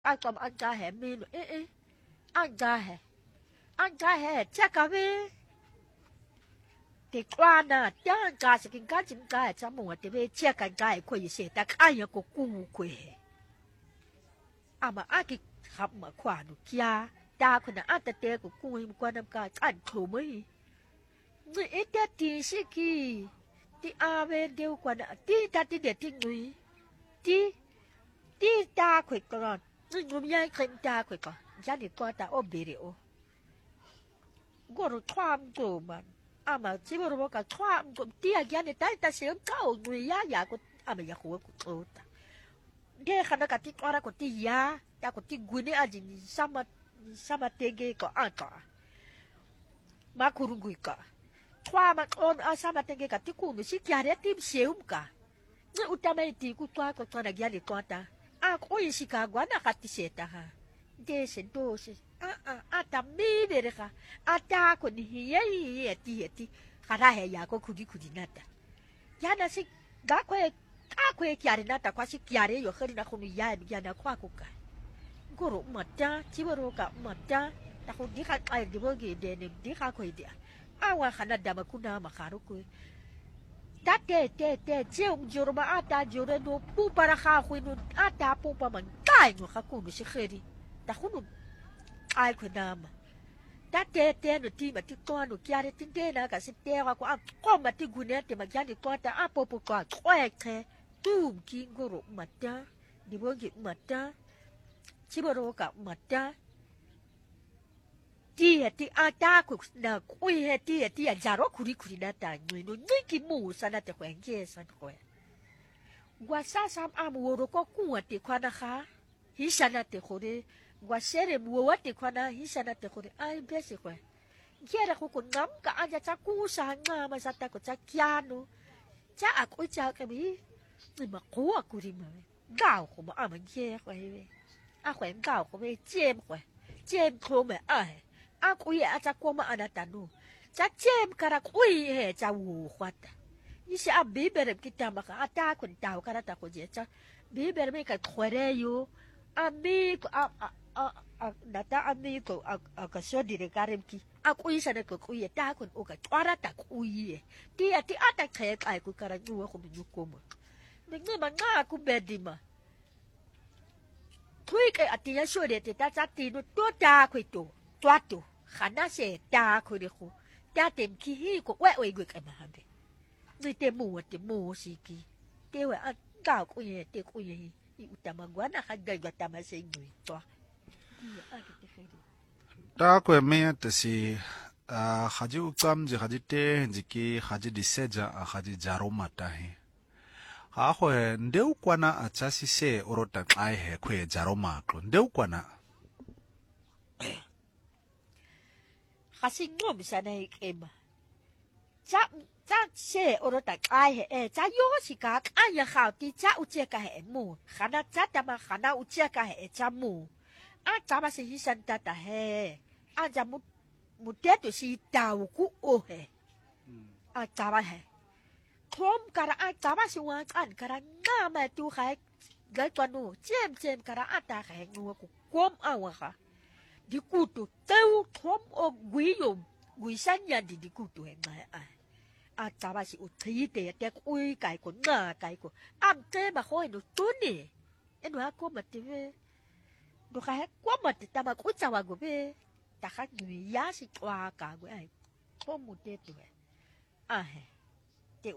ai cầm ăn cha hẻ mi nữa ê ăn cha hẻ chắc cả về thì qua nè cha ăn cha sẽ kinh cá chính cá cha mùa thì về chắc cả cha ấy quay sẽ ta ai nhớ có cu quay à mà ai cái khắp mà khoa được kia taคนน่ะอาตเตก็กูให้มันกว่าน้ำกาอันโถมั้ยนี่เอ็ดตีสิกีที่อาเวเดียวกว่าน่ะที่ตาที่เด็ดที่งุยที่ตาข่อยก่อนนี่งุมยายเข็นตาข่อยก่อนยันนี่ตัวตาโอเบริโอกูรู้ความกูมันอามาที่บ่รู้ว่าก็ความกูที่ยันนี่ตาเสียงเก่างุยยากูอามาอยากหัวกูโตตาเด้ขนาดกะที่อะไรกูที่ยาตากูที่กุนี่อาจินsama tenge ko anta makurungui ka twa ma on sama tenge ka tikunu si kiare tim seum ka ni utama ti ku twa ko twa gyali twata a ko yisi ka gwana ka tiseta ha de se do se ata mi bere ka ata ko ni hiye ti kara he ya ko kudi nata yana si ga ko kiare nata kwa si kiare yo khari na khunu ya mi yana kwa ko ka guru mata cibaro ka mata aku dika air di bogi dene dika ko ide awa khana dama kuna makaru ko tate jeum jorma ata jore no pu para kha ko no ata pu pa man kai no kha ku si kheri ta khunu ai ko dama tate no ti ma ti to no kiare tinte na ka si te ko ko ma ti gune te ma jani to ta apo pu ko ke tu ki guru mata di bogi mata cibaro ka mata ti ata ku na ku he ti jaro kuri na ta no ki mu sana te kwenge san ko gwa sa sam am woro ko ku ati kwana kha hisana te khore gwa sere mu wati kwana hisana te khore ai bese ko gera ko ngam ka aja cha ku sa nga ma sa ta ko cha kyano cha aku cha ka bi ni ma ko akuri ma gao ko ma am ge ko he a khỏe gạo của mẹ chém khô mẹ ai a quý a cha qua mà anh ta nu cha chém cara quý he cha wu khoát như sẽ a bí bề kita mà a ta quần tàu cara ta có gì cha bí bề mấy cái khỏe yo a mi nata a mi ko a cái số đi karem ki a quý sa ne ko quý ta quần o cái chora ta quý ti a ta khai ai ko cara nu ko mi nu ko mà mình mà nga ku bedi mà thui cái ati ya so de ta cha ti no to ta khoi to twa to khana se ta khoi de khu ta tem ki hi ko we gwe ka ma ha de ni te mu si ki te we a ga ko ye te ko ye i utama gwana ha ga ta ma se ngui to ta ko me te si khaji ukam ji khaji te ji ki khaji diseja khaji jaroma ta he ha ho ndeu kwana achasi se orota ai he khwe jaroma ko ndeu kwana khasi ngom sa nei kema cha se orota ai he cha yo si ka aya khao ti cha uche ka he mu khana cha ta ma khana uche ka he cha mu a cha ma si san ta ta he a ja mu te to si tau ku o he a cha ma he Tom kara ata ma si wan kan kara na ma tu khai gal panu chem kara ata khai nu ku kom awa kha di kutu teu tom o gui san ya di kutu he mai ata ma si u thi te ui kai ko na kai ko am te ma khoi no tu ni en wa ko ma te ve do khai ko ma te ta ma ku cha wa go be ta kha gui ya si twa ka go ai ko mu te tu he te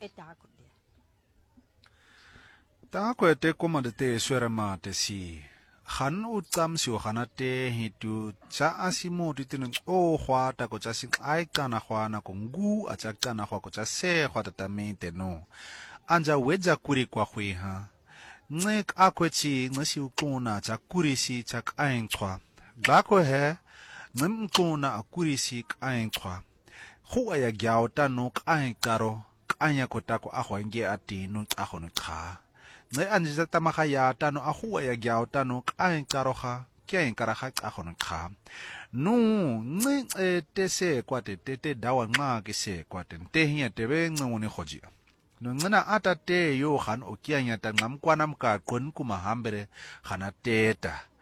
ta ko te ko ma te swera ma te si khan u tsam si o khana te hi tu cha asimo ti tin o khwa ta ko cha si ai kana khwa na ko ngu a cha kana khwa ko cha se khwa ta me te no anja weja kuri kwa khwi ha nek akwechi ngasi u kuna cha kuri si cha kain khwa ga ko he ngam kuna akuri si kain khwa khu aya gyao ta no kain karo anya kota ko a khwange a tino a khono kha nge anje ta ma kha ya ta no a khuwa ya gyao ta no a nkaro kha ke nkara kha a khono kha no nge te se kwa te dawa nga ke se kwa te hiya te be ngone khoji noncina atate yo han okianyata nqamkwana mkaqweni kumahambere hana teta